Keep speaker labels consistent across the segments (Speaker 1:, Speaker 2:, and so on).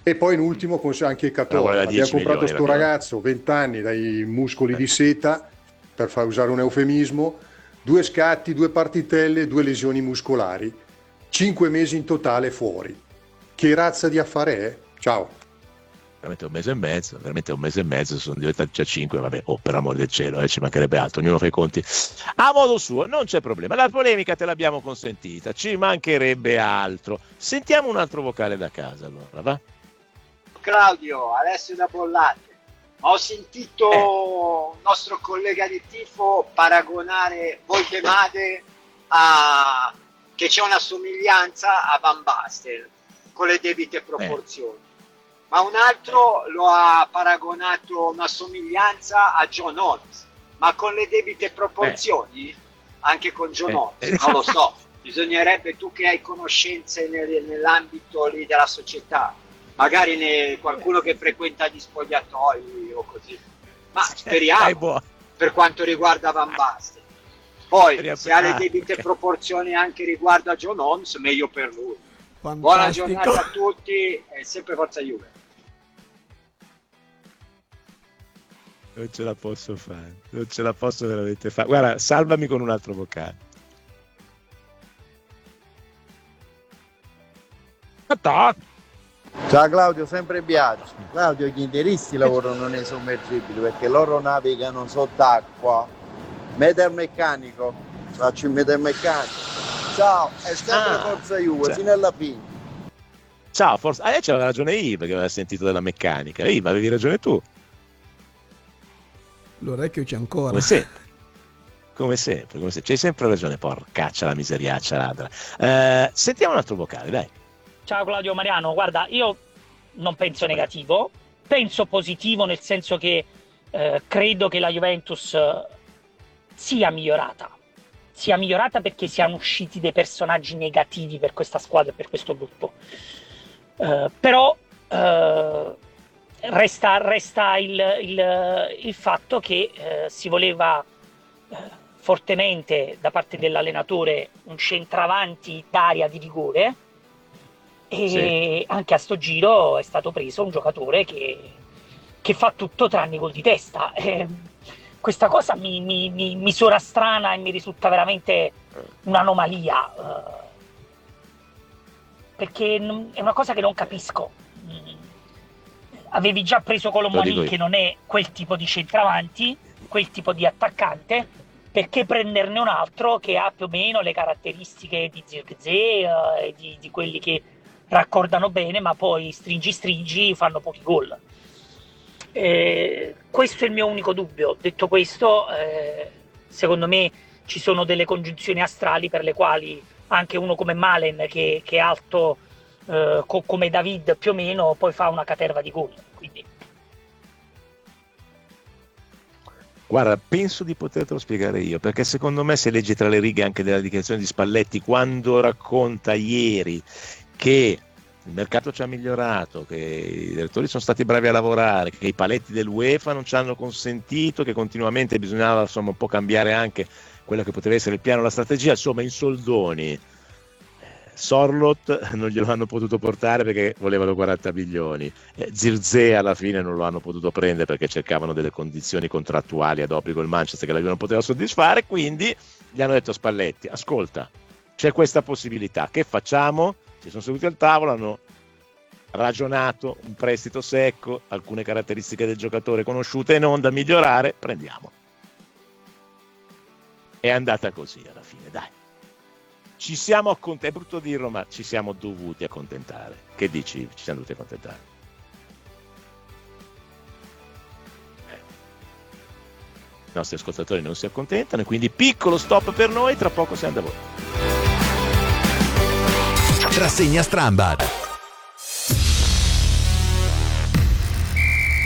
Speaker 1: E poi in ultimo anche
Speaker 2: Però
Speaker 1: Catore.
Speaker 2: voleva
Speaker 1: Abbiamo
Speaker 2: 10
Speaker 1: comprato
Speaker 2: milioni
Speaker 1: sto
Speaker 2: Catore.
Speaker 1: ragazzo, 20 anni, dai muscoli di seta, per far usare un eufemismo, 2 scatti, 2 partitelle, 2 lesioni muscolari, 5 mesi in totale fuori. Che razza di affare è? Ciao.
Speaker 2: Veramente un mese e mezzo, veramente un mese e mezzo, sono diventati già 5, vabbè, oh, per amor del cielo, ci mancherebbe altro, ognuno fa i conti a modo suo, non c'è problema, la polemica te l'abbiamo consentita, ci mancherebbe altro. Sentiamo un altro vocale da casa allora, va?
Speaker 3: Claudio, Alessio da Bollate. Ho sentito un nostro collega di tifo paragonare voi chiamate a che c'è una somiglianza a Van Basten con le debite proporzioni. Ma un altro lo ha paragonato una somiglianza a John Holmes, ma con le debite proporzioni, anche con John Holmes, non lo so, bisognerebbe, tu che hai conoscenze nell'ambito lì della società, magari qualcuno che frequenta gli spogliatoi o così, ma speriamo per quanto riguarda Van Basten. Poi se ha le debite proporzioni anche riguardo a John Holmes, meglio per lui.
Speaker 4: Fantastico.
Speaker 3: Buona giornata a tutti e sempre forza Juve.
Speaker 2: Non ce la posso fare, non ce la posso veramente fare. Guarda, salvami con un altro vocale.
Speaker 5: Ciao Claudio, sempre Biagio. Claudio, gli interisti lavorano nei sommergibili perché loro navigano sott'acqua. Metalmeccanico, faccio il metalmeccanico. Ciao, è sempre forza Juve, fino alla fine.
Speaker 2: Ciao, forza. C'aveva ragione Iva che aveva sentito della meccanica. Iva, avevi ragione tu.
Speaker 4: L'orecchio c'è ancora.
Speaker 2: Come sempre. C'hai sempre ragione, porcaccia la miseriaccia ladra. Sentiamo un altro vocale, dai.
Speaker 6: Ciao Claudio Mariano, guarda, io non penso negativo, penso positivo nel senso che credo che la Juventus sia migliorata perché siano usciti dei personaggi negativi per questa squadra e per questo gruppo. Però resta il fatto che si voleva fortemente da parte dell'allenatore un centravanti d'area di rigore e anche a sto giro è stato preso un giocatore che fa tutto tranne gol di testa. Questa cosa mi sovrastrana e mi risulta veramente un'anomalia, perché è una cosa che non capisco. Avevi già preso Colomani, che non è quel tipo di centravanti, quel tipo di attaccante, perché prenderne un altro che ha più o meno le caratteristiche di Zirkzee e di quelli che raccordano bene, ma poi stringi fanno pochi gol. Questo è il mio unico dubbio. Detto questo, secondo me ci sono delle congiunzioni astrali per le quali anche uno come Malen, che è alto come David più o meno, poi fa una caterva di gol. Quindi
Speaker 2: guarda, penso di potertelo spiegare io, perché secondo me, se leggi tra le righe anche della dichiarazione di Spalletti, quando racconta ieri che il mercato ci ha migliorato, che i direttori sono stati bravi a lavorare, che i paletti dell'UEFA non ci hanno consentito, che continuamente bisognava insomma un po' cambiare anche quello che poteva essere il piano, la strategia, insomma in soldoni. Sorlot non glielo hanno potuto portare perché volevano 40 milioni, Zirkzee alla fine non lo hanno potuto prendere perché cercavano delle condizioni contrattuali ad obbligo il Manchester che la Juve non poteva soddisfare, quindi gli hanno detto a Spalletti: ascolta, c'è questa possibilità, che facciamo? Si sono seduti al tavolo, hanno ragionato, un prestito secco, alcune caratteristiche del giocatore conosciute e non da migliorare, prendiamo. È andata così alla fine, dai. Ci siamo accontentati, è brutto dirlo, ma ci siamo dovuti accontentare. Che dici? Ci siamo dovuti accontentare. I nostri ascoltatori non si accontentano e quindi piccolo stop per noi, tra poco siamo da voi.
Speaker 7: Rassegna Strambad.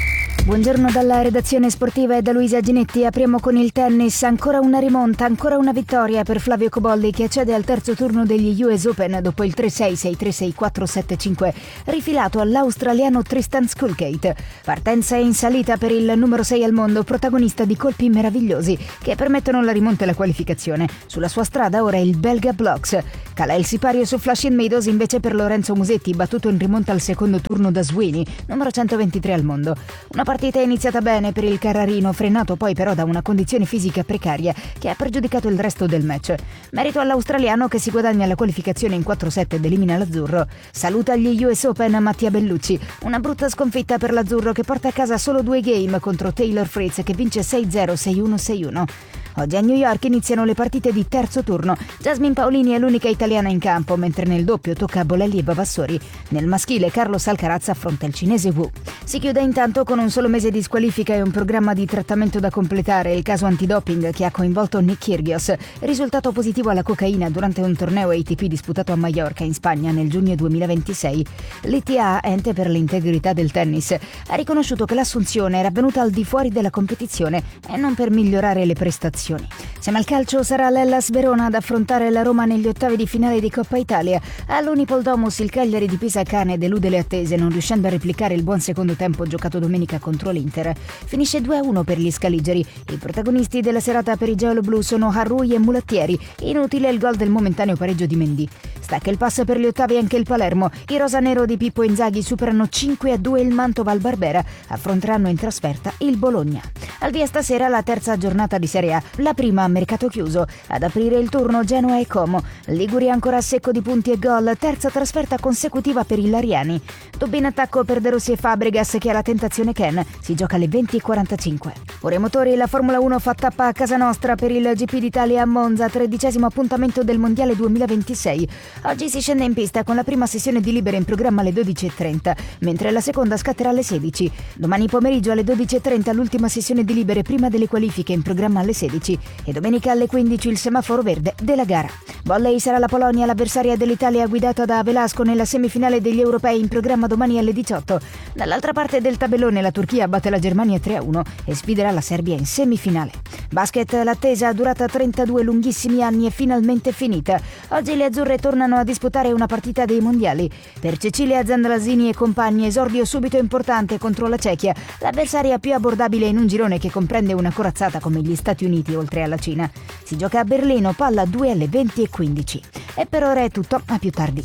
Speaker 4: Buongiorno dalla redazione sportiva e da Luisa Ginetti. Apriamo con il tennis. Ancora una rimonta, ancora una vittoria per Flavio Cobolli, che accede al terzo turno degli US Open dopo il 3-6, 6-3, 6-4, 7-5 rifilato all'australiano Tristan Skulkate. Partenza in salita per il numero 6 al mondo, protagonista di colpi meravigliosi che permettono la rimonta e la qualificazione. Sulla sua strada ora il belga Bloks. Cala il sipario su Flushing Meadows invece per Lorenzo Musetti, battuto in rimonta al secondo turno da Sweeney, numero 123 al mondo. Una partita è iniziata bene per il Carrarino, frenato poi però da una condizione fisica precaria che ha pregiudicato il resto del match. Merito all'australiano, che si guadagna la qualificazione in 4-7 ed elimina l'azzurro. Saluta gli US Open Mattia Bellucci. Una brutta sconfitta per l'azzurro, che porta a casa solo 2 game contro Taylor Fritz, che vince 6-0, 6-1, 6-1. Oggi a New York iniziano le partite di terzo turno. Jasmine Paolini è l'unica italiana in campo, mentre nel doppio tocca a Bolelli e Bavassori. Nel maschile Carlos Alcaraz affronta il cinese Wu. Si chiude intanto con un solo mese di squalifica e un programma di trattamento da completare, il caso antidoping che ha coinvolto Nick Kyrgios, risultato positivo alla cocaina durante un torneo ATP disputato a Maiorca in Spagna nel giugno 2026. L'ITA, ente per l'integrità del tennis, ha riconosciuto che l'assunzione era avvenuta al di fuori della competizione e non per migliorare le prestazioni. Siamo al calcio, sarà l'Hellas Verona ad affrontare la Roma negli ottavi di finale di Coppa Italia. All'Unipol Domus il Cagliari di Pisa Cane delude le attese, non riuscendo a replicare il buon secondo tempo giocato domenica contro l'Inter. Finisce 2-1 per gli scaligeri. I protagonisti della serata per i giallo-blu sono Harrui e Mulattieri. Inutile il gol del momentaneo pareggio di Mendy. Stacca il passo per gli ottavi anche il Palermo. I rosanero di Pippo Inzaghi superano 5-2 il Mantova al Barbera. Affronteranno in trasferta il Bologna. Al via stasera la terza giornata di Serie A, la prima a mercato chiuso. Ad aprire il turno Genoa e Como. Liguri ancora a secco di punti e gol, terza trasferta consecutiva per i Lariani. Dubbi in attacco per De Rossi e Fabregas, che ha la tentazione Ken. Si gioca alle 20:45. Ora i motori, la Formula 1 fa tappa a casa nostra per il GP d'Italia a Monza, 13° appuntamento del Mondiale 2026. Oggi si scende in pista con la prima sessione di libere in programma alle 12:30, mentre la seconda scatterà alle 16. Domani pomeriggio alle 12:30 l'ultima sessione di libere prima delle qualifiche in programma alle 16 e domenica alle 15 il semaforo verde della gara. Volley, sarà la Polonia l'avversaria dell'Italia guidata da Velasco nella semifinale degli europei in programma domani alle 18. Dall'altra parte del tabellone la Turchia batte la Germania 3-1 e sfiderà la Serbia in semifinale. Basket, l'attesa durata 32 lunghissimi anni è finalmente finita. Oggi le azzurre tornano a disputare una partita dei mondiali. Per Cecilia Zandalasini e compagni, esordio subito importante contro la Cechia, l'avversaria più abbordabile in un girone che comprende una corazzata come gli Stati Uniti oltre alla Cina. Si gioca a Berlino, palla 2 alle 20:15. E per ora è tutto, a più tardi.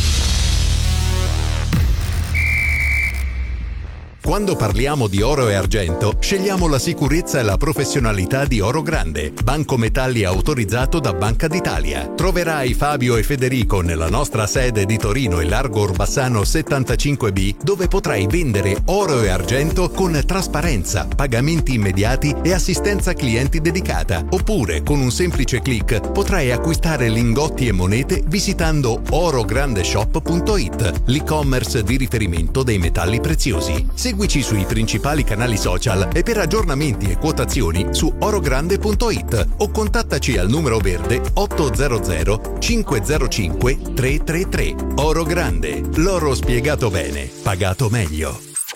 Speaker 7: Quando parliamo di oro e argento, scegliamo la sicurezza e la professionalità di Oro Grande, banco metalli autorizzato da Banca d'Italia. Troverai Fabio e Federico nella nostra sede di Torino e Largo Orbassano 75B, dove potrai vendere oro e argento con trasparenza, pagamenti immediati e assistenza clienti dedicata. Oppure, con un semplice click, potrai acquistare lingotti e monete visitando orograndeshop.it, l'e-commerce di riferimento dei metalli preziosi. Seguici sui principali canali social e per aggiornamenti e quotazioni su orogrande.it o contattaci al numero verde 800 505 333. Oro Grande, l'oro spiegato bene, pagato meglio.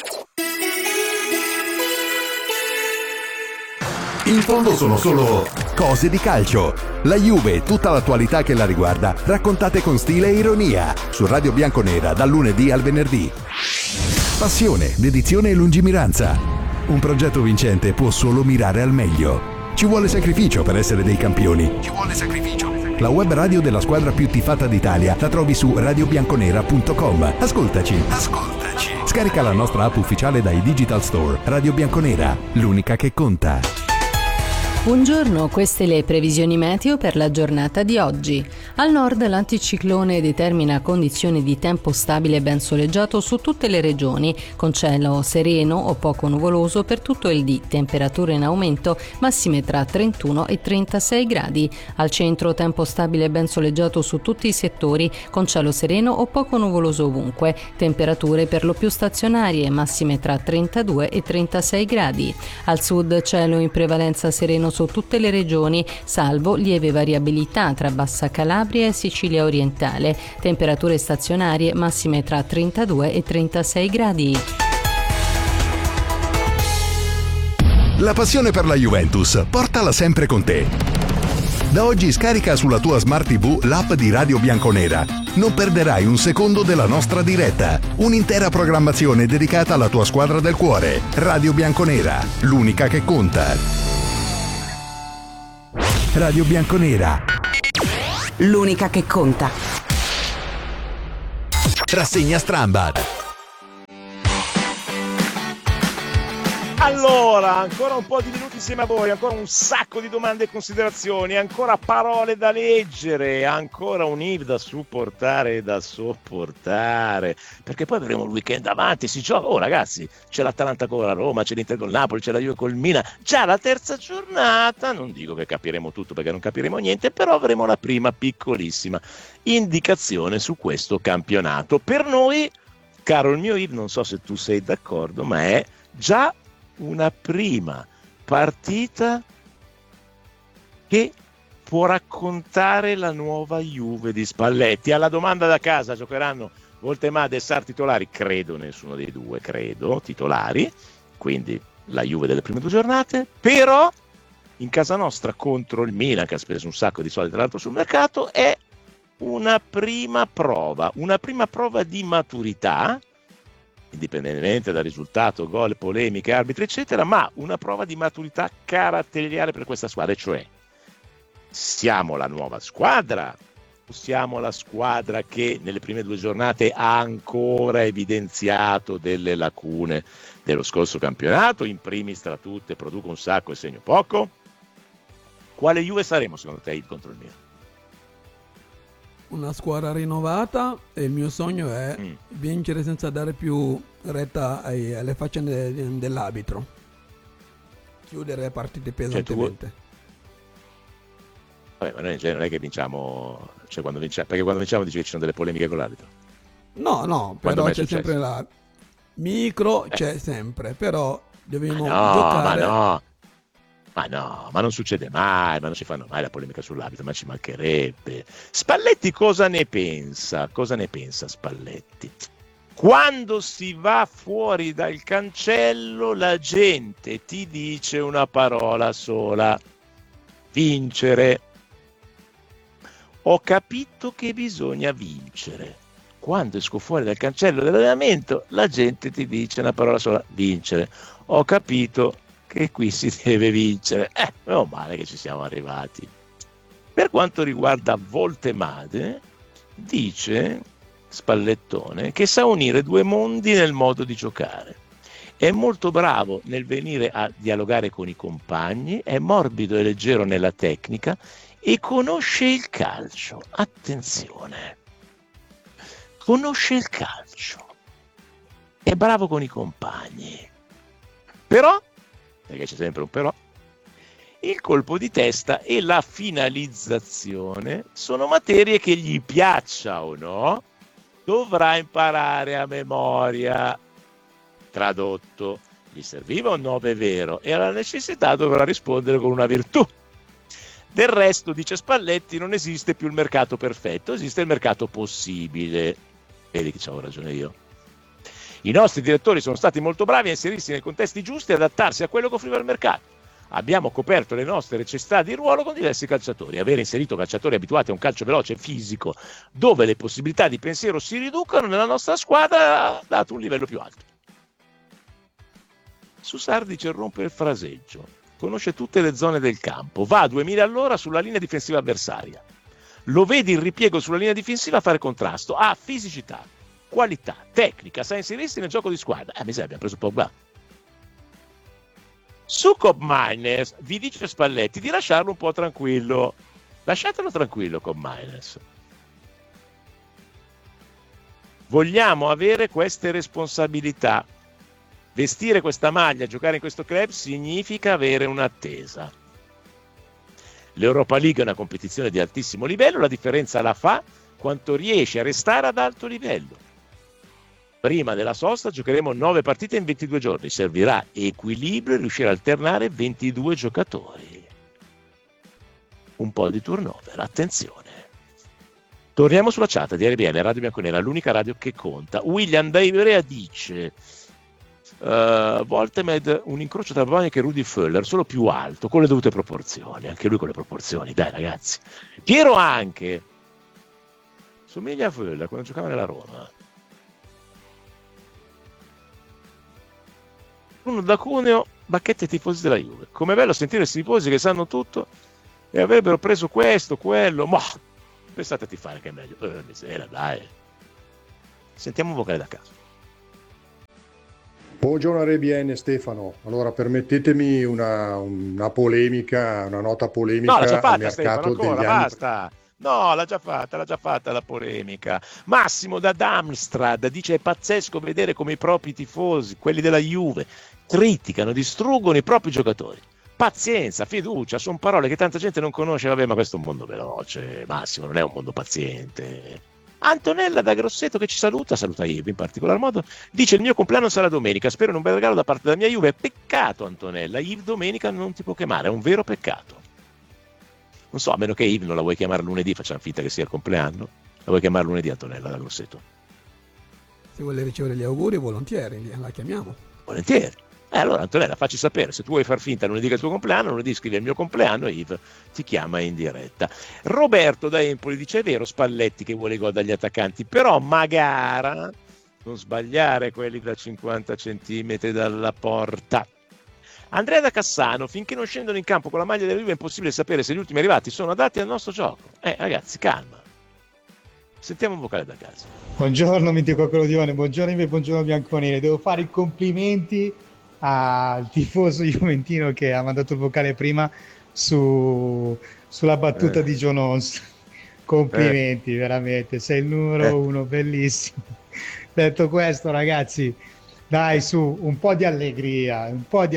Speaker 7: In fondo sono solo cose di calcio. La Juve e tutta l'attualità che la riguarda, raccontate con stile e ironia, su Radio Bianconera dal lunedì al venerdì. Passione, dedizione e lungimiranza. Un progetto vincente può solo mirare al meglio. Ci vuole sacrificio per essere dei campioni. Ci vuole sacrificio. La web radio della squadra più tifata d'Italia la trovi su radiobianconera.com. Ascoltaci. Scarica la nostra app ufficiale dai Digital Store. Radio Bianconera, l'unica che conta.
Speaker 8: Buongiorno, queste le previsioni meteo per la giornata di oggi. Al nord l'anticiclone determina condizioni di tempo stabile e ben soleggiato su tutte le regioni, con cielo sereno o poco nuvoloso per tutto il dì, temperature in aumento, massime tra 31 e 36 gradi. Al centro tempo stabile e ben soleggiato su tutti i settori, con cielo sereno o poco nuvoloso ovunque, temperature per lo più stazionarie, massime tra 32 e 36 gradi. Al sud cielo in prevalenza sereno su tutte le regioni, salvo lieve variabilità tra Bassa Calabria e Sicilia orientale, temperature stazionarie massime tra 32 e 36 gradi.
Speaker 7: La passione per la Juventus, portala sempre con te. Da oggi scarica sulla tua Smart TV l'app di Radio Bianconera. Non perderai un secondo della nostra diretta. Un'intera programmazione dedicata alla tua squadra del cuore. Radio Bianconera, l'unica che conta. Radio Bianconera,
Speaker 9: l'unica che conta.
Speaker 7: Rassegna Strambad.
Speaker 2: Allora, ancora un po' di minuti insieme a voi, ancora un sacco di domande e considerazioni, ancora parole da leggere, ancora un IV da supportare e da sopportare, perché poi avremo il weekend avanti, si gioca, ragazzi, c'è l'Atalanta con la Roma, c'è l'Inter con il Napoli, c'è la Juve col Milan, già la terza giornata, non dico che capiremo tutto perché non capiremo niente, però avremo la prima piccolissima indicazione su questo campionato. Per noi, caro il mio IV, non so se tu sei d'accordo, ma è già una prima partita che può raccontare la nuova Juve di Spalletti. Alla domanda da casa, giocheranno Voltemade e Sarr titolari? Credo nessuno dei due, titolari, quindi la Juve delle prime due giornate, però in casa nostra contro il Milan, che ha speso un sacco di soldi tra l'altro sul mercato, è una prima prova di maturità, indipendentemente dal risultato, gol, polemiche, arbitri eccetera, ma una prova di maturità caratteriale per questa squadra, cioè siamo la nuova squadra o siamo la squadra che nelle prime due giornate ha ancora evidenziato delle lacune dello scorso campionato, in primis tra tutte produco un sacco e segno poco? Quale Juve saremo secondo te contro il Milan?
Speaker 10: Una squadra rinnovata e il mio sogno è vincere senza dare più retta alle faccende dell'arbitro, chiudere le partite pesantemente.
Speaker 2: Vabbè, ma noi in genere non è che vinciamo, cioè perché quando vinciamo dici che ci sono delle polemiche con l'arbitro.
Speaker 10: No, però c'è sempre la micro, c'è sempre, però dobbiamo giocare.
Speaker 2: Ma non succede mai, ma non si fanno mai la polemica sull'arbitro, ma ci mancherebbe. Spalletti cosa ne pensa? Cosa ne pensa Spalletti? Quando si va fuori dal cancello la gente ti dice una parola sola: vincere. Ho capito che bisogna vincere. Quando esco fuori dal cancello dell'allenamento la gente ti dice una parola sola: vincere. Ho capito che qui si deve vincere. Meno male che ci siamo arrivati. Per quanto riguarda Voltemade, dice Spallettone che sa unire due mondi nel modo di giocare. È molto bravo nel venire a dialogare con i compagni, è morbido e leggero nella tecnica e conosce il calcio. Attenzione, conosce il calcio, è bravo con i compagni, però, perché c'è sempre un però, il colpo di testa e la finalizzazione sono materie che gli piaccia o no, dovrà imparare a memoria. Tradotto, gli serviva un 9 vero e alla necessità dovrà rispondere con una virtù. Del resto, dice Spalletti, non esiste più il mercato perfetto, esiste il mercato possibile. Vedi che c'avevo ragione io. I nostri direttori sono stati molto bravi a inserirsi nei contesti giusti e adattarsi a quello che offriva il mercato. Abbiamo coperto le nostre necessità di ruolo con diversi calciatori. Aver inserito calciatori abituati a un calcio veloce e fisico, dove le possibilità di pensiero si riducono, nella nostra squadra ha dato un livello più alto. Su Sarr dice rompe il fraseggio, conosce tutte le zone del campo, va a 2000 all'ora sulla linea difensiva avversaria. Lo vedi in ripiego sulla linea difensiva a fare contrasto, ha fisicità, qualità, tecnica, sa inserirsi nel gioco di squadra. Mi sa, abbiamo preso Pogba. Su Kob Miners vi dice Spalletti di lasciarlo un po' tranquillo. Lasciatelo tranquillo Kob Miners. Vogliamo avere queste responsabilità. Vestire questa maglia, giocare in questo club significa avere un'attesa. L'Europa League è una competizione di altissimo livello, la differenza la fa quanto riesce a restare ad alto livello. Prima della sosta giocheremo 9 partite in 22 giorni, servirà equilibrio e riuscire a alternare 22 giocatori. Un po' di turnover, attenzione. Torniamo sulla chat di RBL, Radio Bianconera, l'unica radio che conta. William da Ivrea dice: Voltemed, un incrocio tra Babonic e Rudi Völler, solo più alto, con le dovute proporzioni, anche lui con le proporzioni, dai ragazzi. Piero anche somiglia a Völler quando giocava nella Roma. Uno da Cuneo, Bacchetta e tifosi della Juve. Com'è bello sentire questi tifosi che sanno tutto e avrebbero preso questo, quello, ma pensate a tifare che è meglio. Misera, dai. Sentiamo un vocale da casa.
Speaker 1: Buongiorno Rebiene Stefano, allora permettetemi una polemica, una nota polemica
Speaker 2: No, l'ha già
Speaker 1: al
Speaker 2: fatta
Speaker 1: mercato
Speaker 2: Stefano, ancora,
Speaker 1: degli anni.
Speaker 2: basta. No, l'ha già fatta la polemica. Massimo da Darmstadt dice: è pazzesco vedere come i propri tifosi, quelli della Juve, criticano, distruggono i propri giocatori. Pazienza, fiducia, sono parole che tanta gente non conosce. Vabbè, ma questo è un mondo veloce, Massimo, non è un mondo paziente. Antonella da Grosseto che ci saluta Yves in particolar modo, dice: il mio compleanno sarà domenica, spero in un bel regalo da parte della mia Juve. Peccato Antonella, Yves domenica non ti può chiamare, è un vero peccato. Non so, a meno che Yves non la vuoi chiamare lunedì, facciamo finta che sia il compleanno. La vuoi chiamare lunedì Antonella da Grosseto?
Speaker 10: Se vuole ricevere gli auguri, volentieri, la chiamiamo.
Speaker 2: Volentieri. Allora Antonella, facci sapere, se tu vuoi far finta lunedì che è il tuo compleanno, lunedì scrivi il mio compleanno e Yves ti chiama in diretta. Roberto da Empoli dice: è vero Spalletti che vuole gol dagli attaccanti, però Magara, non sbagliare quelli da 50 centimetri dalla porta. Andrea da Cassano: finché non scendono in campo con la maglia della Juve è impossibile sapere se gli ultimi arrivati sono adatti al nostro gioco. Ragazzi, calma. Sentiamo un vocale da casa.
Speaker 11: Buongiorno Mitico Clodione, buongiorno Ive, buongiorno Bianconeri. Devo fare i complimenti al tifoso juventino che ha mandato il vocale prima sulla battuta di John Ons. Complimenti, veramente, sei il numero uno, bellissimo. Detto questo, ragazzi, dai, su, un po' di allegria.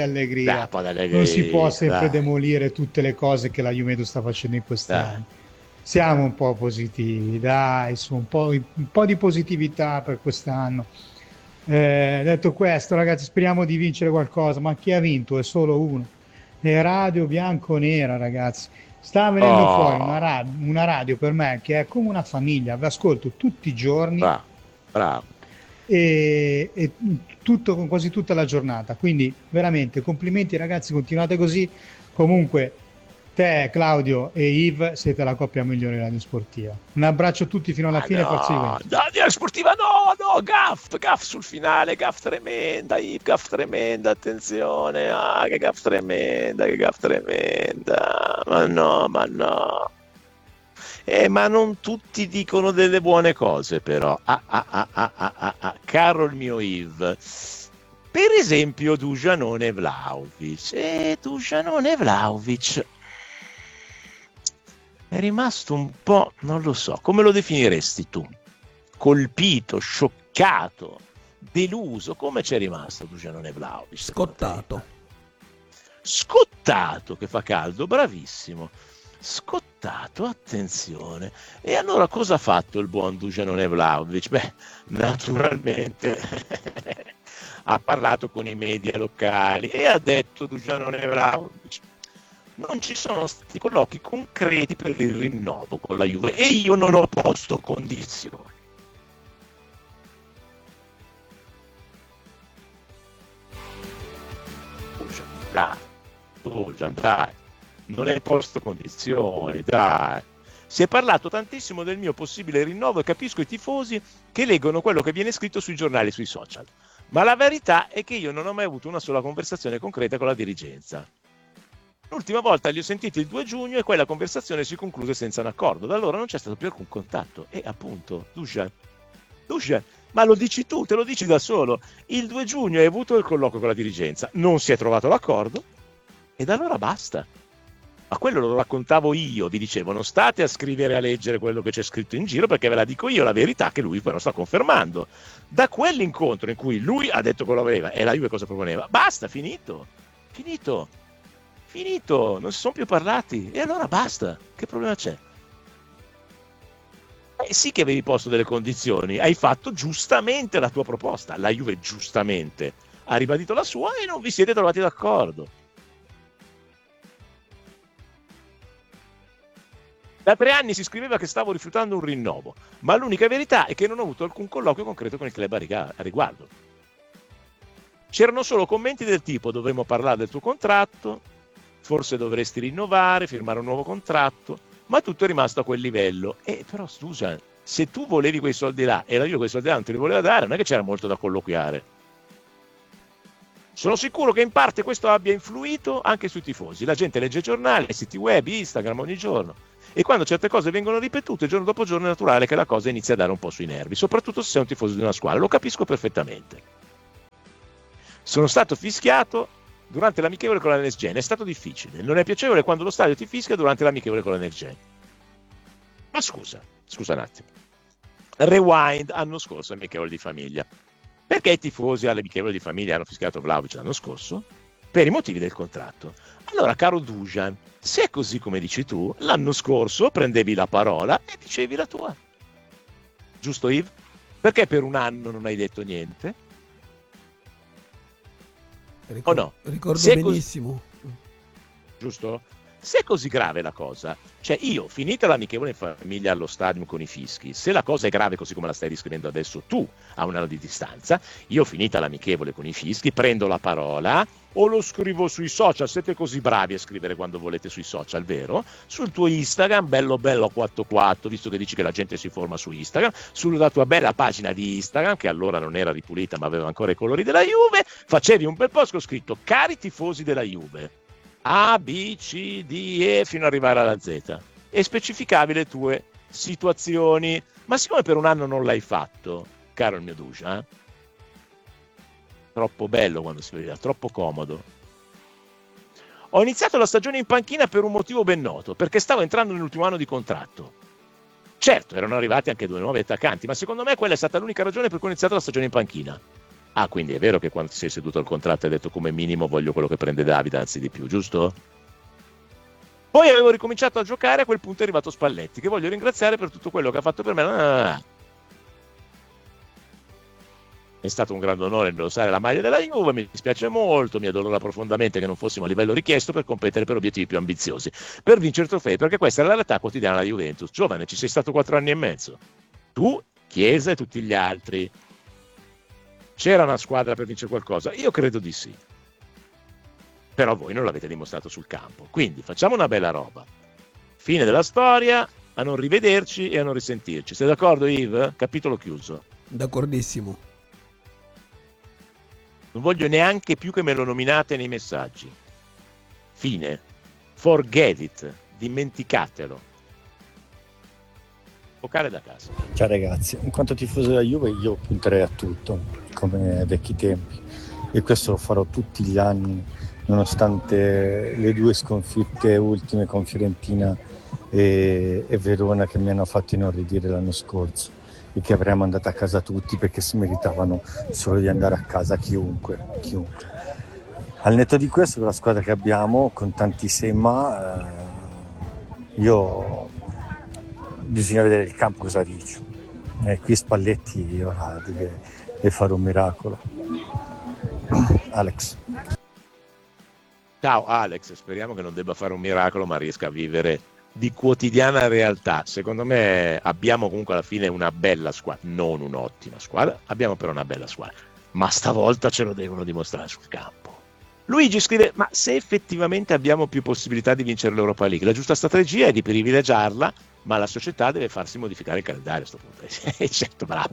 Speaker 11: Non si può sempre demolire tutte le cose che la Juventus sta facendo in questi anni. Siamo un po' positivi, dai, su, un po' di positività per quest'anno. Detto questo, ragazzi, speriamo di vincere qualcosa, ma chi ha vinto è solo uno. È Radio Bianconera, ragazzi. Sta venendo fuori una radio per me che è come una famiglia, vi ascolto tutti i giorni.
Speaker 2: Bravo.
Speaker 11: E tutto, con quasi tutta la giornata, quindi veramente complimenti ragazzi, continuate così. Comunque te, Claudio e Yves siete la coppia migliore della Radio Sportiva. Un abbraccio a tutti fino alla fine.
Speaker 2: Radio Sportiva no, gaff sul finale, gaff tremenda, Yves, gaff tremenda, attenzione, che gaff tremenda, ma no. Ma non tutti dicono delle buone cose, però. Caro il mio Yves, per esempio Dušanon Vlahović è rimasto un po', non lo so, come lo definiresti tu? Colpito, scioccato, deluso, come c'è rimasto Dušanon Vlahović? Scottato, che fa caldo, bravissimo. Scottato, attenzione. E allora cosa ha fatto il buon Dušanon Vlahović? Beh, naturalmente ha parlato con i media locali e ha detto: Dušanon Vlahović, non ci sono stati colloqui concreti per il rinnovo con la Juve e io non ho posto condizioni. Dušanon, dai, non hai posto condizioni, dai. Si è parlato tantissimo del mio possibile rinnovo e capisco i tifosi che leggono quello che viene scritto sui giornali e sui social, ma la verità è che io non ho mai avuto una sola conversazione concreta con la dirigenza. L'ultima volta li ho sentiti il 2 giugno e quella conversazione si concluse senza un accordo. Da allora non c'è stato più alcun contatto. E appunto, Dušan, ma lo dici tu, te lo dici da solo. Il 2 giugno hai avuto il colloquio con la dirigenza, non si è trovato l'accordo e da allora basta. Ma quello lo raccontavo io, vi dicevo, non state a scrivere e a leggere quello che c'è scritto in giro, perché ve la dico io la verità che lui però sta confermando. Da quell'incontro in cui lui ha detto quello aveva e la Juve cosa proponeva, basta, finito, non si sono più parlati e allora basta, che problema c'è? Sì che avevi posto delle condizioni, hai fatto giustamente la tua proposta, la Juve giustamente ha ribadito la sua e non vi siete trovati d'accordo. Da 3 anni si scriveva che stavo rifiutando un rinnovo, ma l'unica verità è che non ho avuto alcun colloquio concreto con il club a riguardo. c'erano solo commenti del tipo: dovremmo parlare del tuo contratto, forse dovresti rinnovare, firmare un nuovo contratto, ma tutto è rimasto a quel livello. Però scusa, se tu volevi quei soldi là e la Juve quei soldi là non te li voleva dare, non è che c'era molto da colloquiare. Sono sicuro che in parte questo abbia influito anche sui tifosi. La gente legge giornali, siti web, Instagram ogni giorno, e quando certe cose vengono ripetute giorno dopo giorno è naturale che la cosa inizi a dare un po' sui nervi, soprattutto se sei un tifoso di una squadra. Lo capisco perfettamente. Sono stato fischiato durante l'amichevole con la Next Gen, è stato difficile, non è piacevole quando lo stadio ti fischia durante l'amichevole con la Next Gen. Ma scusa un attimo. Rewind, anno scorso amichevole di famiglia. Perché i tifosi all'amichevole di famiglia hanno fischiato Vlahovic l'anno scorso? Per i motivi del contratto. Allora, caro Dusan, se è così come dici tu, l'anno scorso prendevi la parola e dicevi la tua. Giusto, Yves? Perché per un anno non hai detto niente? O no?
Speaker 10: Ricordo
Speaker 2: se
Speaker 10: benissimo.
Speaker 2: Giusto? Se è così grave la cosa, cioè io, finita l'amichevole in famiglia allo stadium con i fischi, se la cosa è grave così come la stai descrivendo adesso tu, a un anno di distanza, io, finita l'amichevole con i fischi, prendo la parola o lo scrivo sui social. Siete così bravi a scrivere quando volete sui social, vero? Sul tuo Instagram, bello 44, visto che dici che la gente si forma su Instagram, sulla tua bella pagina di Instagram, che allora non era ripulita ma aveva ancora i colori della Juve, facevi un bel post con scritto: cari tifosi della Juve, A, B, C, D, E fino ad arrivare alla Z, e specificavi le tue situazioni. Ma siccome per un anno non l'hai fatto, caro il mio Dusan, troppo bello quando si vedeva, troppo comodo. Ho iniziato la stagione in panchina per un motivo ben noto, perché stavo entrando nell'ultimo anno di contratto. Certo, erano arrivati anche 2 nuovi attaccanti, ma secondo me quella è stata l'unica ragione per cui ho iniziato la stagione in panchina. Ah, quindi è vero che quando ti sei seduto al contratto hai detto: come minimo voglio quello che prende Davide, anzi di più, giusto? Poi avevo ricominciato a giocare, a quel punto è arrivato Spalletti, che voglio ringraziare per tutto quello che ha fatto per me. È stato un grande onore indossare la maglia della Juve, mi dispiace molto, mi addolora profondamente che non fossimo a livello richiesto per competere per obiettivi più ambiziosi, per vincere trofei, perché questa è la realtà quotidiana della Juventus. Giovane, ci sei stato 4 anni e mezzo. Tu, Chiesa e tutti gli altri. C'era una squadra per vincere qualcosa? Io credo di sì. Però voi non l'avete dimostrato sul campo. Quindi facciamo una bella roba. Fine della storia, a non rivederci e a non risentirci. Sei d'accordo, Yves? Capitolo chiuso.
Speaker 10: D'accordissimo.
Speaker 2: Non voglio neanche più che me lo nominate nei messaggi. Fine. Forget it. Dimenticatelo. Vocale da casa.
Speaker 12: Ciao ragazzi, in quanto tifoso della Juve io punterei a tutto, come ai vecchi tempi, e questo lo farò tutti gli anni, nonostante le 2 sconfitte ultime con Fiorentina e Verona che mi hanno fatto inorridire l'anno scorso e che avrei mandato a casa tutti perché si meritavano solo di andare a casa, chiunque. Al netto di questo, la squadra che abbiamo, con tanti se ma, bisogna vedere il campo cosa dice. Qui Spalletti ora deve fare un miracolo. Alex.
Speaker 2: Ciao Alex, speriamo che non debba fare un miracolo ma riesca a vivere di quotidiana realtà. Secondo me abbiamo comunque alla fine una bella squadra, non un'ottima squadra, abbiamo però una bella squadra, ma stavolta ce lo devono dimostrare sul campo. Luigi scrive: ma se effettivamente abbiamo più possibilità di vincere l'Europa League, la giusta strategia è di privilegiarla, ma la società deve farsi modificare il calendario a questo punto. Certo, bravo.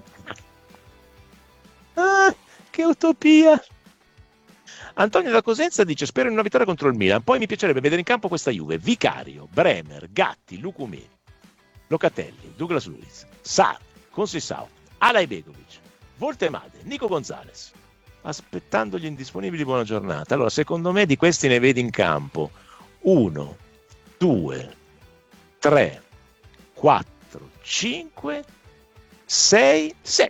Speaker 2: Che utopia. Antonio da Cosenza dice: spero in una vittoria contro il Milan, poi mi piacerebbe vedere in campo questa Juve: Vicario, Bremer, Gatti, Lucumini, Locatelli, Douglas Luiz, Sar, Consisao, Alay Begovic, Voltemade, Nico Gonzalez. Aspettando gli indisponibili, buona giornata. Allora, secondo me di questi ne vedi in campo 1, 2, 3, 4, 5, 6,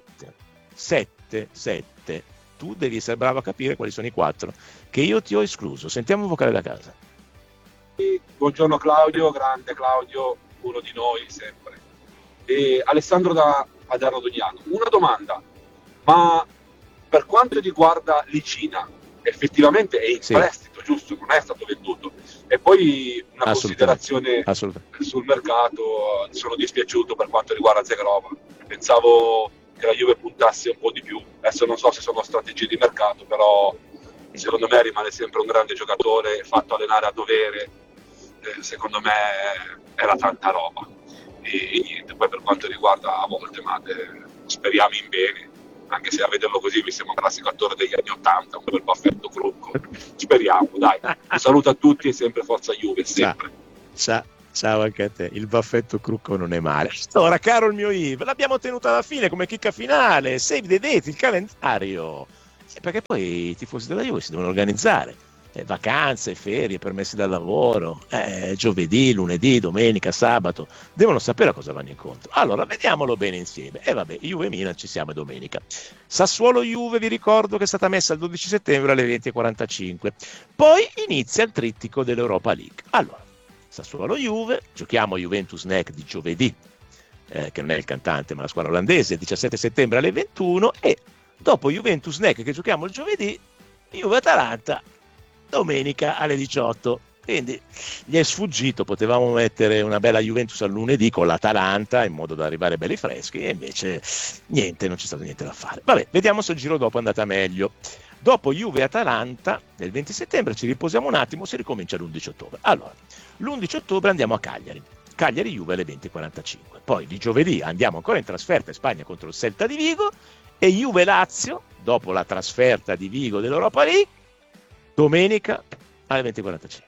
Speaker 2: 7. Tu devi essere bravo a capire quali sono i 4 che io ti ho escluso. Sentiamo un vocale da casa.
Speaker 13: Buongiorno Claudio, grande Claudio, uno di noi sempre. E Alessandro da Arrodognano. Una domanda, ma per quanto riguarda Licina, effettivamente è in prestito, giusto? Non è stato venduto. E poi una considerazione sul mercato: sono dispiaciuto per quanto riguarda Zegrova. Pensavo che la Juve puntasse un po' di più. Adesso non so se sono strategie di mercato, però secondo me rimane sempre un grande giocatore, fatto allenare a dovere, secondo me era tanta roba. E niente, poi per quanto riguarda a volte, ma speriamo in bene, anche se a vederlo così mi sembra un classico attore degli anni '80, un bel baffetto crucco. Speriamo, dai. Un saluto a tutti e sempre forza Juve, sempre.
Speaker 2: Ciao anche a te, il baffetto crucco non è male. Ora, caro il mio Yves, l'abbiamo tenuta alla fine come chicca finale, save the date, il calendario. Sì, perché poi i tifosi della Juve si devono organizzare. Vacanze, ferie, permessi dal lavoro, giovedì, lunedì, domenica, sabato, devono sapere a cosa vanno incontro. Allora, vediamolo bene insieme. E vabbè, Juve Milan ci siamo domenica. Sassuolo Juve, vi ricordo che è stata messa il 12 settembre alle 20:45. Poi inizia il trittico dell'Europa League. Allora, Sassuolo Juve, giochiamo Juventus NEC di giovedì, che non è il cantante ma la squadra olandese, il 17 settembre alle 21, e dopo Juventus NEC che giochiamo il giovedì, Juve Atalanta domenica alle 18. Quindi gli è sfuggito, potevamo mettere una bella Juventus al lunedì con l'Atalanta in modo da arrivare belli freschi, e invece niente, non c'è stato niente da fare. Vabbè, vediamo se il giro dopo è andata meglio. Dopo Juve Atalanta nel 20 settembre ci riposiamo un attimo, si ricomincia l'11 ottobre. Allora, l'11 ottobre andiamo a Cagliari Juve alle 20:45. Poi di giovedì andiamo ancora in trasferta in Spagna contro il Celta di Vigo, e Juve Lazio dopo la trasferta di Vigo dell'Europa League domenica alle 20:45.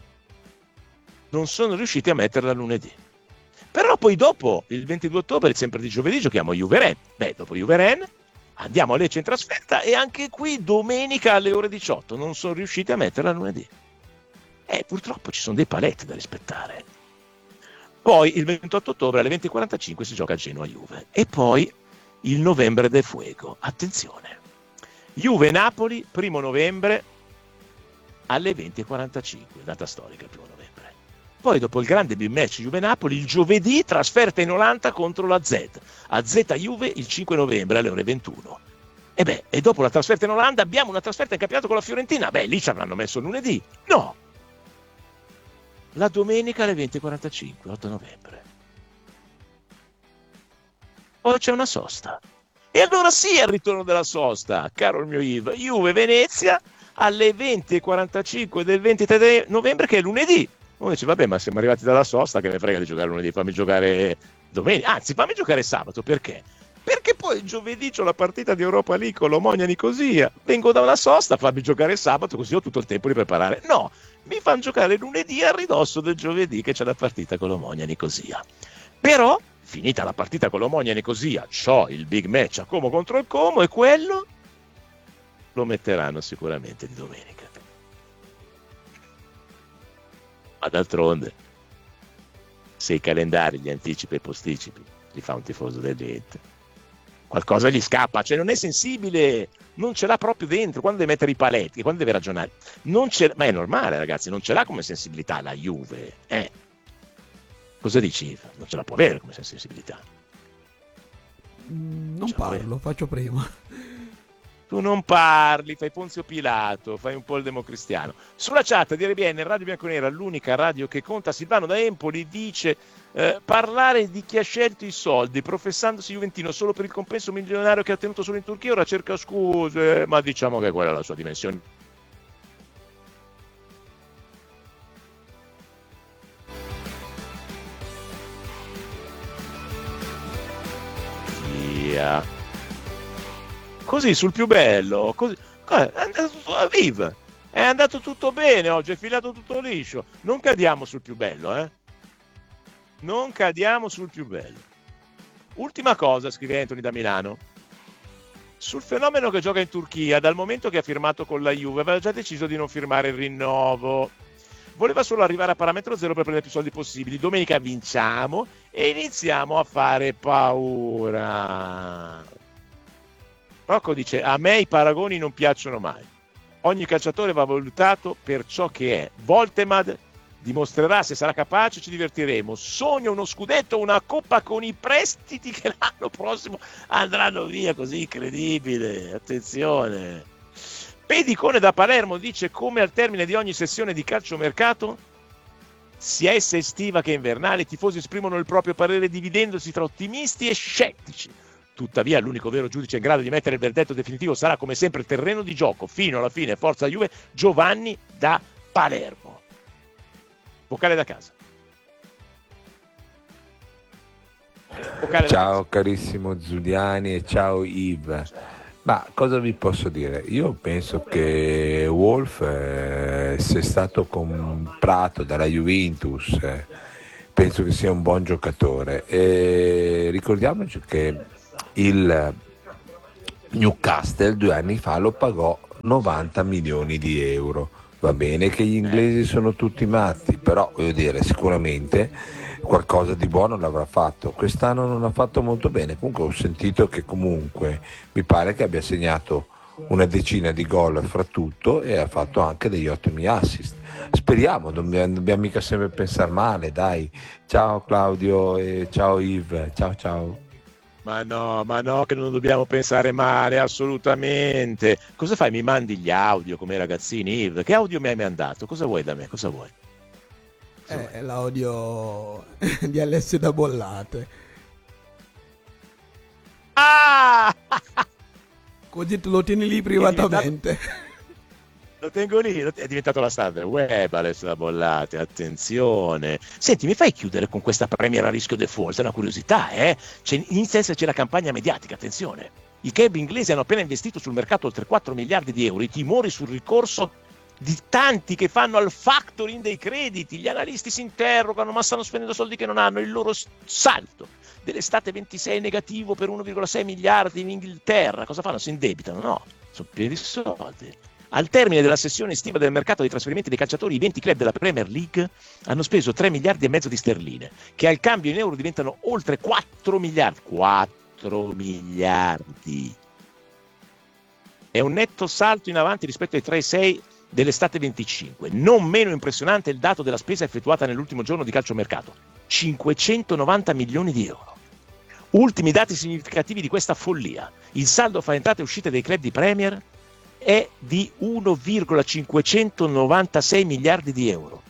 Speaker 2: Non sono riusciti a metterla lunedì. Però poi dopo, il 22 ottobre, sempre di giovedì, giochiamo Juve-Rennes. Dopo Juve-Rennes andiamo a Lecce in trasferta, e anche qui domenica alle ore 18. Non sono riusciti a metterla lunedì. Purtroppo ci sono dei paletti da rispettare. Poi il 28 ottobre alle 20:45 si gioca a Genoa-Juve. E poi il novembre del fuego. Attenzione. Juve-Napoli, 1 novembre alle 20:45, data storica, il 1 novembre. Poi dopo il grande big match Juve-Napoli, il giovedì trasferta in Olanda contro la AZ Juve il 5 novembre alle ore 21. E dopo la trasferta in Olanda abbiamo una trasferta in campionato con la Fiorentina. Lì ci avranno messo lunedì. No! La domenica alle 20:45, 8 novembre. Poi c'è una sosta. E allora sì, è il ritorno della sosta, caro il mio Yves. Juve-Venezia alle 20:45 del 23 novembre, che è lunedì. Uno dice, vabbè, ma siamo arrivati dalla sosta, che ne frega di giocare lunedì, fammi giocare domenica, anzi fammi giocare sabato. Perché? Perché poi giovedì c'ho la partita di Europa League con l'Omonia Nicosia, vengo da una sosta, fammi giocare sabato, così ho tutto il tempo di preparare. No, mi fanno giocare lunedì a ridosso del giovedì che c'è la partita con l'Omonia Nicosia. Però, finita la partita con l'Omonia Nicosia, c'ho il big match a Como contro il Como, e quello lo metteranno sicuramente di domenica. Ma d'altronde, se i calendari, gli anticipi e i posticipi li fa un tifoso del Zenit, qualcosa gli scappa, cioè non è sensibile, non ce l'ha proprio dentro. Quando deve mettere i paletti, quando deve ragionare, ma è normale, ragazzi, non ce l'ha come sensibilità la Juve. Cosa dici? Non ce la può avere come sensibilità.
Speaker 10: Non parlo, faccio prima.
Speaker 2: Tu non parli, fai Ponzio Pilato, fai un po' il democristiano. Sulla chat di RBN, Radio Bianconera, l'unica radio che conta, Silvano da Empoli dice parlare di chi ha scelto i soldi professandosi juventino solo per il compenso milionario che ha ottenuto solo in Turchia, ora cerca scuse, ma diciamo che quella è la sua dimensione. Via. Così sul più bello, così, è andato tutto bene oggi, è filato tutto liscio. Non cadiamo sul più bello, non cadiamo sul più bello. Ultima cosa, scrive Anthony da Milano, sul fenomeno che gioca in Turchia. Dal momento che ha firmato con la Juve aveva già deciso di non firmare il rinnovo, voleva solo arrivare a parametro zero per prendere più soldi possibili. Domenica vinciamo e iniziamo a fare paura. Rocco dice, a me i paragoni non piacciono mai, ogni calciatore va valutato per ciò che è. Voltemad dimostrerà se sarà capace, ci divertiremo. Sogno uno scudetto, una coppa con i prestiti che l'anno prossimo andranno via, così incredibile. Attenzione. Pedicone da Palermo dice, come al termine di ogni sessione di calciomercato, sia essa estiva che invernale, i tifosi esprimono il proprio parere dividendosi tra ottimisti e scettici. Tuttavia l'unico vero giudice in grado di mettere il verdetto definitivo sarà come sempre il terreno di gioco fino alla fine, forza Juve, Giovanni da Palermo. Vocale da casa.
Speaker 14: Ciao carissimo Giuliani e ciao Yves. Ma cosa vi posso dire? Io penso che Wolf sia stato comprato dalla Juventus, penso che sia un buon giocatore e ricordiamoci che il Newcastle 2 anni fa lo pagò 90 milioni di euro. Va bene che gli inglesi sono tutti matti, però voglio dire, sicuramente qualcosa di buono l'avrà fatto. Quest'anno non ha fatto molto bene, comunque ho sentito che comunque mi pare che abbia segnato una decina di gol fra tutto e ha fatto anche degli ottimi assist. Speriamo, non dobbiamo mica sempre pensare male, dai. Ciao Claudio e ciao Yves, ciao.
Speaker 2: Ma no, che non dobbiamo pensare male, assolutamente. Cosa fai? Mi mandi gli audio come i ragazzini, Yves? Che audio mi hai mandato? Cosa vuoi da me? Cosa vuoi?
Speaker 10: È l'audio di Alessio da Bollate.
Speaker 2: Ah!
Speaker 10: Così tu lo tieni lì privatamente.
Speaker 2: Lo tengo lì, è diventato la standard web Alessio da Bollate, attenzione. Senti, mi fai chiudere con questa Premier a rischio default? È una curiosità, inizia a esserci la campagna mediatica, attenzione. I club inglesi hanno appena investito sul mercato oltre 4 miliardi di euro, i timori sul ricorso di tanti che fanno al factoring dei crediti, gli analisti si interrogano, ma stanno spendendo soldi che non hanno, il loro salto dell'estate 26 è negativo per 1,6 miliardi in Inghilterra, cosa fanno? Si indebitano? No, sono pieni di soldi. Al termine della sessione estiva del mercato dei trasferimenti dei calciatori, i 20 club della Premier League hanno speso 3 miliardi e mezzo di sterline, che al cambio in euro diventano oltre 4 miliardi. 4 miliardi. È un netto salto in avanti rispetto ai 3,6 dell'estate 25. Non meno impressionante è il dato della spesa effettuata nell'ultimo giorno di calciomercato. 590 milioni di euro. Ultimi dati significativi di questa follia. Il saldo fra entrate e uscite dei club di Premier è di 1,596 miliardi di euro.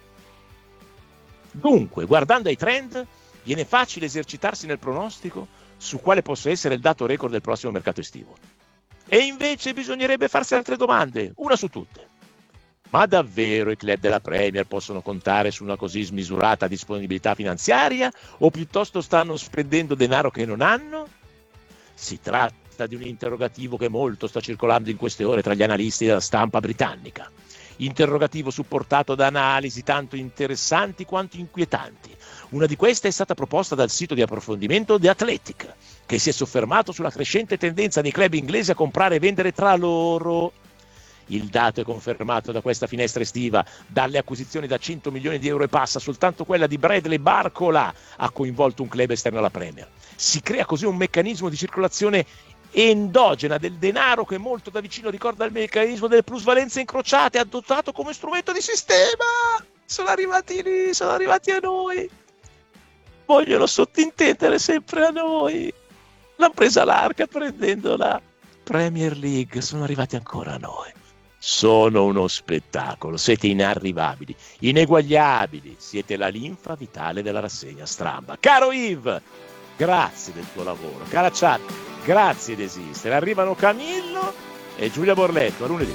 Speaker 2: Dunque, guardando ai trend, viene facile esercitarsi nel pronostico su quale possa essere il dato record del prossimo mercato estivo. E invece bisognerebbe farsi altre domande, una su tutte. Ma davvero i club della Premier possono contare su una così smisurata disponibilità finanziaria o piuttosto stanno spendendo denaro che non hanno? Si tratta di un interrogativo che molto sta circolando in queste ore tra gli analisti della stampa britannica. Interrogativo supportato da analisi tanto interessanti quanto inquietanti. Una di queste è stata proposta dal sito di approfondimento The Athletic, che si è soffermato sulla crescente tendenza dei club inglesi a comprare e vendere tra loro. Il dato è confermato da questa finestra estiva. Dalle acquisizioni da 100 milioni di euro e passa, soltanto quella di Bradley Barcola ha coinvolto un club esterno alla Premier. Si crea così un meccanismo di circolazione endogena del denaro che molto da vicino ricorda il meccanismo delle plusvalenze incrociate, adottato come strumento di sistema. Sono arrivati lì, sono arrivati a noi. Vogliono sottintendere sempre a noi. L'hanno presa l'arca prendendo la Premier League, sono arrivati ancora a noi. Sono uno spettacolo, siete inarrivabili, ineguagliabili, siete la linfa vitale della rassegna Stramba. Caro Yves, grazie del tuo lavoro. Cara chat, grazie di esistere. Arrivano Camillo e Giulia Borletto, a lunedì.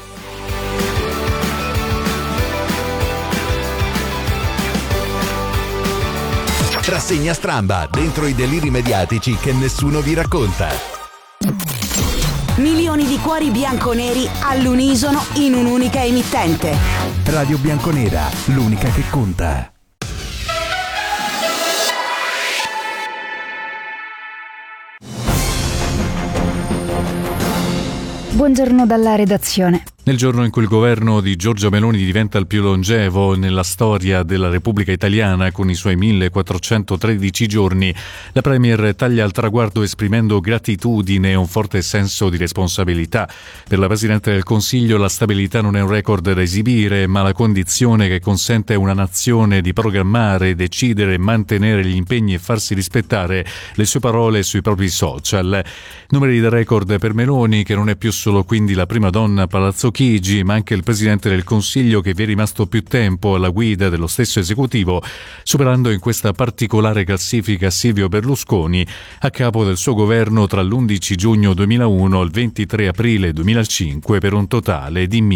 Speaker 7: Rassegna Stramba, dentro i deliri mediatici che nessuno vi racconta.
Speaker 9: Milioni di cuori bianconeri all'unisono in un'unica emittente.
Speaker 7: Radio Bianconera, l'unica che conta.
Speaker 4: Buongiorno dalla redazione.
Speaker 15: Nel giorno in cui il governo di Giorgia Meloni diventa il più longevo nella storia della Repubblica Italiana con i suoi 1413 giorni, la Premier taglia al traguardo esprimendo gratitudine e un forte senso di responsabilità. Per la Presidente del Consiglio la stabilità non è un record da esibire, ma la condizione che consente a una nazione di programmare, decidere, mantenere gli impegni e farsi rispettare. Le sue parole sui propri social. Numeri da record per Meloni, che non è più solo quindi la prima donna a Palazzo Chigi, ma anche il Presidente del Consiglio, che vi è rimasto più tempo alla guida dello stesso esecutivo, superando in questa particolare classifica Silvio Berlusconi, a capo del suo governo tra l'11 giugno 2001 e il 23 aprile 2005, per un totale di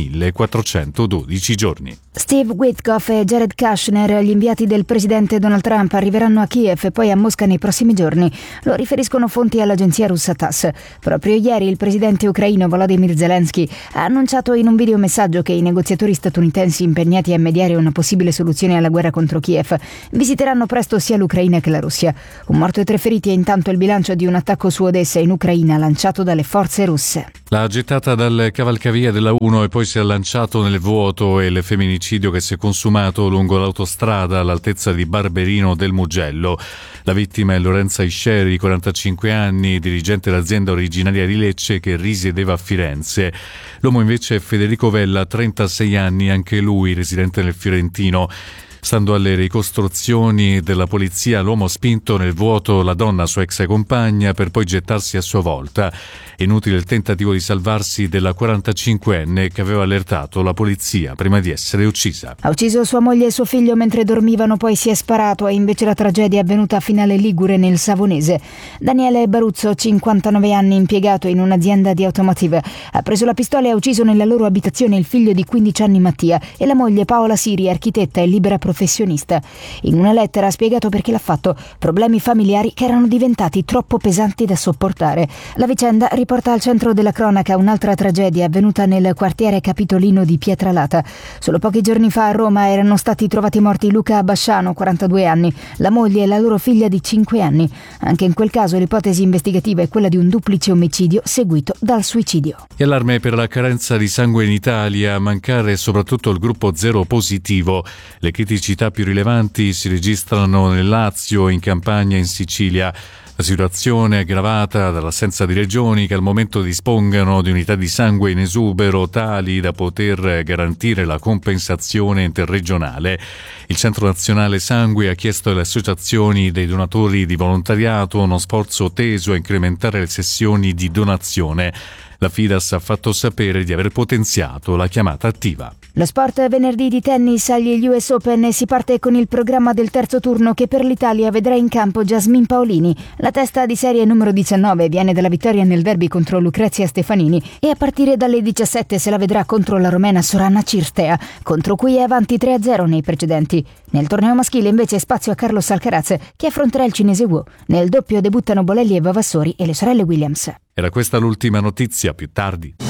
Speaker 15: 1412 giorni.
Speaker 4: Steve Witkoff e Jared Kushner, gli inviati del presidente Donald Trump, arriveranno a Kiev e poi a Mosca nei prossimi giorni. Lo riferiscono fonti all'agenzia russa TASS. Proprio ieri il presidente ucraino Volodymyr Zelensky ha annunciato in un videomessaggio che i negoziatori statunitensi impegnati a mediare una possibile soluzione alla guerra contro Kiev visiteranno presto sia l'Ucraina che la Russia. Un morto e 3 feriti è intanto il bilancio di un attacco su Odessa in Ucraina lanciato dalle forze russe.
Speaker 15: L'ha gettata dal cavalcavia della 1 e poi si è lanciato nel vuoto, e il femminicidio che si è consumato lungo l'autostrada all'altezza di Barberino del Mugello. La vittima è Lorenza Isceri, 45 anni, dirigente dell'azienda originaria di Lecce che risiedeva a Firenze. L'uomo invece è Federico Vella, 36 anni, anche lui residente nel Fiorentino. Stando alle ricostruzioni della polizia, l'uomo ha spinto nel vuoto la donna, sua ex compagna, per poi gettarsi a sua volta. Inutile il tentativo di salvarsi della 45enne che aveva allertato la polizia prima di essere uccisa.
Speaker 4: Ha ucciso sua moglie e suo figlio mentre dormivano, poi si è sparato, e invece la tragedia è avvenuta a Finale Ligure nel Savonese. Daniele Baruzzo, 59 anni, impiegato in un'azienda di automotive, ha preso la pistola e ha ucciso nella loro abitazione il figlio di 15 anni Mattia e la moglie Paola Siri, architetta e libera professionista. In una lettera ha spiegato perché l'ha fatto: problemi familiari che erano diventati troppo pesanti da sopportare. La vicenda riporta al centro della cronaca un'altra tragedia avvenuta nel quartiere capitolino di Pietralata. Solo pochi giorni fa a Roma erano stati trovati morti Luca Basciano, 42 anni, la moglie e la loro figlia di 5 anni. Anche in quel caso l'ipotesi investigativa è quella di un duplice omicidio seguito dal suicidio.
Speaker 15: E allarme per la carenza di sangue in Italia, a mancare soprattutto il gruppo zero positivo. Le criticità più rilevanti si registrano nel Lazio, in Campania e in Sicilia. La situazione è aggravata dall'assenza di regioni che al momento dispongano di unità di sangue in esubero tali da poter garantire la compensazione interregionale. Il Centro Nazionale Sangue ha chiesto alle associazioni dei donatori di volontariato uno sforzo teso a incrementare le sessioni di donazione. La Fidas ha fatto sapere di aver potenziato la chiamata attiva.
Speaker 4: Lo sport venerdì di tennis agli US Open, e si parte con il programma del terzo turno che per l'Italia vedrà in campo Jasmine Paolini. La testa di serie numero 19 viene dalla vittoria nel derby contro Lucrezia Stefanini, e a partire dalle 17 se la vedrà contro la romena Sorana Cirstea, contro cui è avanti 3-0 nei precedenti. Nel torneo maschile invece spazio a Carlos Alcaraz, che affronterà il cinese Wu. Nel doppio debuttano Bolelli e Vavassori e le sorelle Williams.
Speaker 15: Era questa l'ultima notizia, più tardi.